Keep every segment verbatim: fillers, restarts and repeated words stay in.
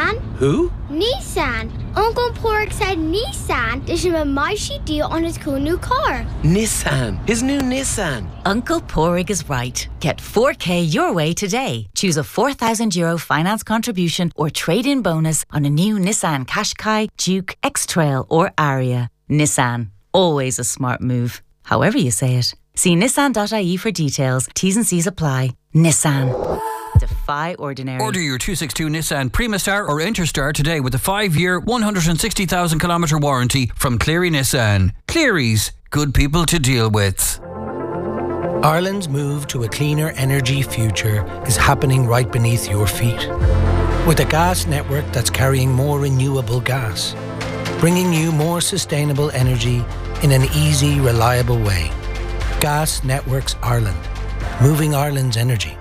Nissan. Who? Nissan. Uncle Pork said Nissan did him a mighty deal on his cool new car. Nissan. His new Nissan. Uncle Porrig is right. Get four K your way today. Choose a four thousand euro finance contribution or trade-in bonus on a new Nissan Qashqai, Duke, X-Trail or Aria. Nissan. Always a smart move. However you say it. See nissan dot I E for details. T's and C's apply. Nissan. Defy ordinary. Order your two sixty-two Nissan Primastar or Interstar today with a five-year, one hundred sixty thousand kilometre warranty from Cleary Nissan. Cleary's, good people to deal with. Ireland's move to a cleaner energy future is happening right beneath your feet. With a gas network that's carrying more renewable gas, bringing you more sustainable energy in an easy, reliable way. Gas Networks Ireland, moving Ireland's energy.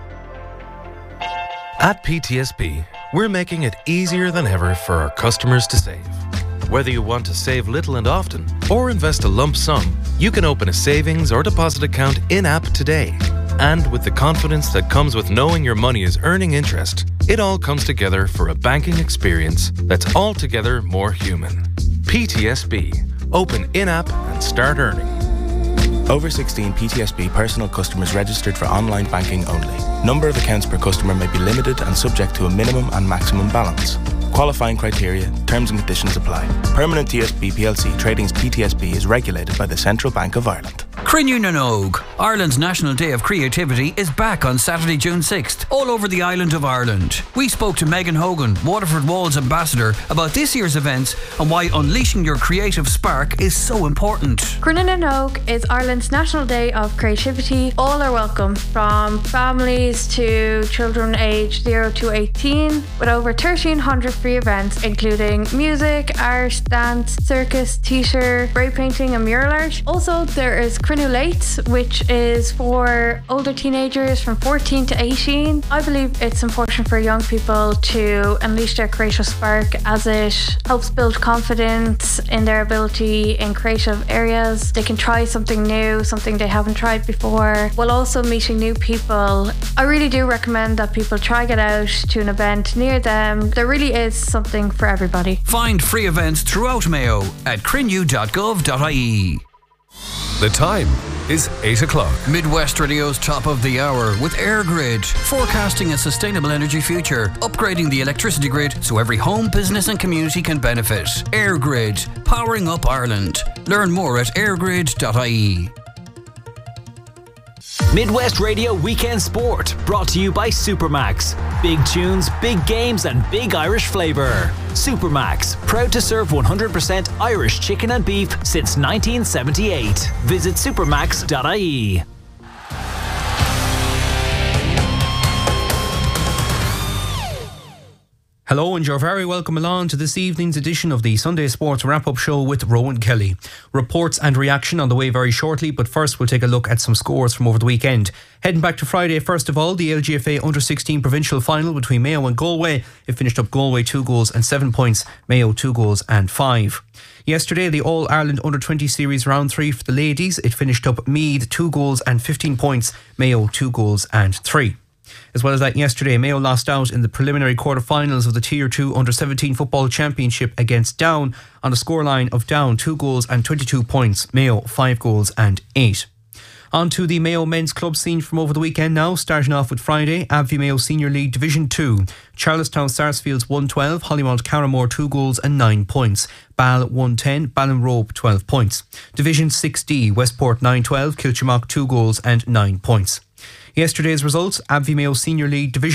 At P T S B, we're making it easier than ever for our customers to save. Whether you want to save little and often or invest a lump sum, you can open a savings or deposit account in-app today. And with the confidence that comes with knowing your money is earning interest, it all comes together for a banking experience that's altogether more human. P T S B. Open in-app and start earning. Over sixteen P T S B personal customers registered for online banking only. Number of accounts per customer may be limited and subject to a minimum and maximum balance. Qualifying criteria, terms and conditions apply. Permanent T S B P L C Trading's P T S B is regulated by the Central Bank of Ireland. Crinnew na Nóg, Ireland's National Day of Creativity, is back on Saturday, June sixth, all over the island of Ireland. We spoke to Megan Hogan, Waterford Walls ambassador, about this year's events and why unleashing your creative spark is so important. Crinnew na Nóg is Ireland's National Day of Creativity. All are welcome, from families to children aged zero to eighteen, with over thirteen hundred free events including music, art, dance, circus, theatre, spray painting and mural art. Also, there is Crinnew Late, which is for older teenagers from fourteen to eighteen. I believe it's important for young people to unleash their creative spark, as it helps build confidence in their ability in creative areas. They can try something new, something they haven't tried before, while also meeting new people. I really do recommend that people try get out to an event near them. There really is something for everybody. Find free events throughout Mayo at crinnew dot gov dot I E. The time is eight o'clock. Midwest Radio's top of the hour with EirGrid, forecasting a sustainable energy future, upgrading the electricity grid so every home, business and community can benefit. EirGrid, powering up Ireland. Learn more at air grid dot I E. Midwest Radio Weekend Sport, brought to you by Supermax. Big tunes, big games and big Irish flavour. Supermax, proud to serve one hundred percent Irish chicken and beef since nineteen seventy-eight. Visit supermax dot I E. Hello and you're very welcome along to this evening's edition of the Sunday Sports Wrap-Up Show with Rowan Kelly. Reports and reaction on the way very shortly, but first we'll take a look at some scores from over the weekend. Heading back to Friday, first of all, the L G F A under sixteen provincial final between Mayo and Galway. It finished up Galway two goals and seven points, Mayo two goals and five. Yesterday, the All-Ireland under twenty series round three for the ladies. It finished up Meath two goals and fifteen points, Mayo two goals and three. As well as that, yesterday, Mayo lost out in the preliminary quarter-finals of the Tier two under seventeen Football Championship against Down on a scoreline of Down two goals and twenty-two points, Mayo five goals and eight. On to the Mayo men's club scene from over the weekend now, starting off with Friday, Abbey Mayo Senior League Division two. Charlestown Sarsfields one twelve, Hollymount Carramore two goals and nine points. Ball one ten, Ballinrobe twelve points. Division six D, Westport nine twelve, Kilchimock two goals and nine points. Yesterday's results, Abbey Mayo Senior League Division